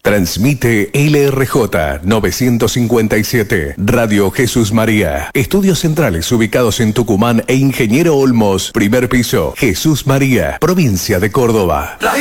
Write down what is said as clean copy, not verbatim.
Transmite LRJ 957, Radio Jesús María. Estudios centrales ubicados en Tucumán e Ingeniero Olmos, primer piso, Jesús María, provincia de Córdoba.